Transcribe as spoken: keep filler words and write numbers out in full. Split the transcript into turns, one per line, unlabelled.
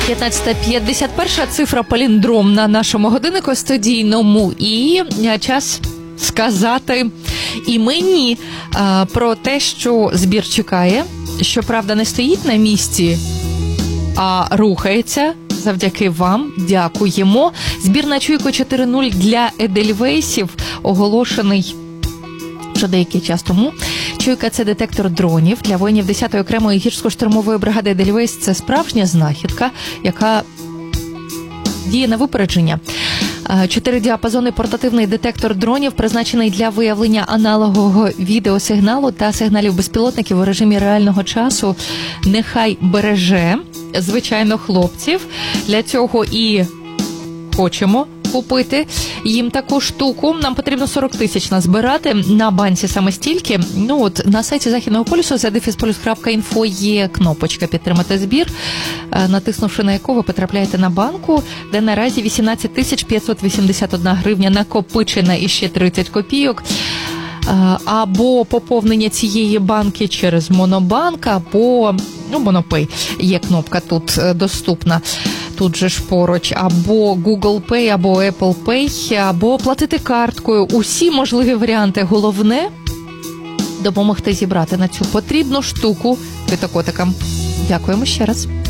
п'ятнадцята п'ятдесят один, цифра паліндром на нашому годиннику студійному, і час сказати і мені а, про те, що збір чекає, щоправда не стоїть на місці, а рухається. Завдяки вам дякуємо. Збір на чуйку чотири нуль для Едельвейсів оголошений вже деякий час тому. Чуйка – це детектор дронів для воїнів десятої окремої гірсько-штурмової бригади Едельвейс. Це справжня знахідка, яка діє на випередження. Чотиридіапазонний портативний детектор дронів, призначений для виявлення аналогового відеосигналу та сигналів безпілотників у режимі реального часу. Нехай береже, звичайно, хлопців. Для цього і хочемо купити їм таку штуку. Нам потрібно сорок тисяч назбирати. На банці саме стільки. Ну от на сайті Західного полюсу за дефісполюс крапка інфо є кнопочка «Підтримати збір», натиснувши на яку ви потрапляєте на банку, де наразі вісімнадцять тисяч п'ятсот вісімдесят одна гривня накопичена і ще тридцять копійок. Або поповнення цієї банки через Монобанк, або, ну, Монопей, є кнопка тут доступна, тут же ж поруч, або Google Pay, або Apple Pay, або платити карткою. Усі можливі варіанти. Головне – допомогти зібрати на цю потрібну штуку квитокотикам. Дякуємо ще раз.